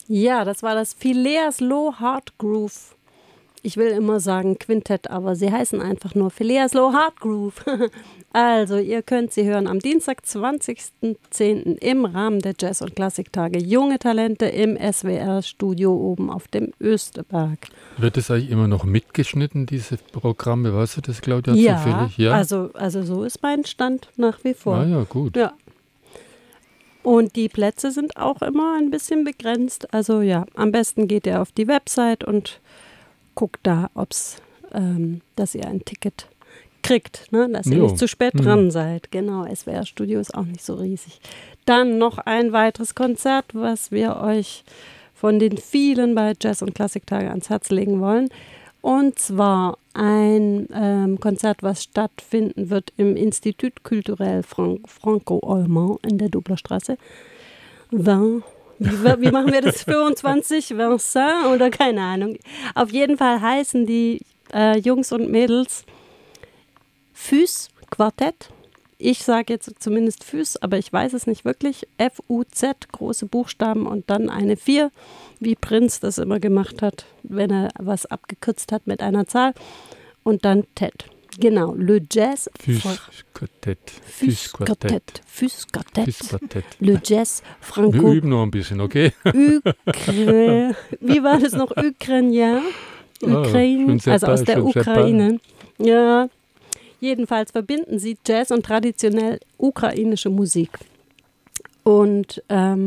Ja, das war das Phileas Low Hard Groove. Ich will immer sagen Quintett, aber sie heißen einfach nur Phileas Low Hard Groove. Also, ihr könnt sie hören am Dienstag, 20.10. im Rahmen der Jazz- und Klassiktage. Junge Talente im SWR-Studio oben auf dem Österberg. Wird es eigentlich immer noch mitgeschnitten, diese Programme? Weißt du das, Claudia, Ja, zufällig? Ja, also so ist mein Stand nach wie vor. Ah ja, gut. Ja. Und die Plätze sind auch immer ein bisschen begrenzt. Also ja, am besten geht ihr auf die Website und guckt da, dass ihr ein Ticket kriegt, ne? Dass ihr nicht zu spät dran seid. Genau, SWR-Studio ist auch nicht so riesig. Dann noch ein weiteres Konzert, was wir euch von den vielen bei Jazz- und Klassiktage ans Herz legen wollen. Und zwar ein Konzert, was stattfinden wird im Institut Culturel Franco-Allemand in der Doblerstraße. Wie machen wir das? 25 Vincent oder keine Ahnung. Auf jeden Fall heißen die Jungs und Mädels Fus Quartett. Ich sage jetzt zumindest Fus, aber ich weiß es nicht wirklich. F-U-Z, große Buchstaben und dann eine 4, wie Prinz das immer gemacht hat, wenn er was abgekürzt hat mit einer Zahl. Und dann Tet. Genau, Le Jazz. Fus Quartett. Le Jazz Franco. Wir üben noch ein bisschen, okay? Wie war das noch? Ukraine? Also aus der Ukraine. Ja. Jedenfalls verbinden sie Jazz und traditionell ukrainische Musik. Und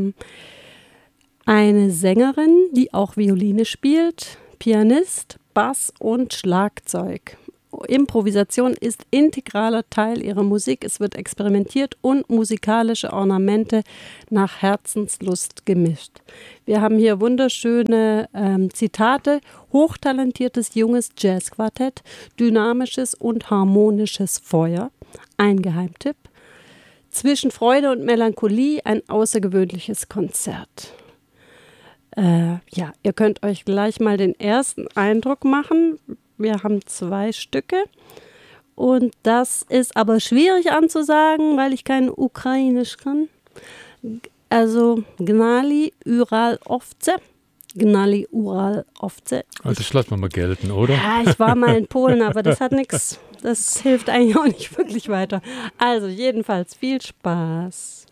eine Sängerin, die auch Violine spielt, Pianist, Bass und Schlagzeug. Improvisation ist integraler Teil ihrer Musik. Es wird experimentiert und musikalische Ornamente nach Herzenslust gemischt. Wir haben hier wunderschöne Zitate. Hochtalentiertes junges Jazzquartett, dynamisches und harmonisches Feuer. Ein Geheimtipp. Zwischen Freude und Melancholie ein außergewöhnliches Konzert. Ja, ihr könnt euch gleich mal den ersten Eindruck machen. Wir haben 2 Stücke und das ist aber schwierig anzusagen, weil ich kein Ukrainisch kann. Also Gnali Ural Ovce. Gnali Ural Ovce. Also das lassen wir mal gelten, oder? Ja, ich war mal in Polen, aber das hat nichts. Das hilft eigentlich auch nicht wirklich weiter. Also jedenfalls viel Spaß.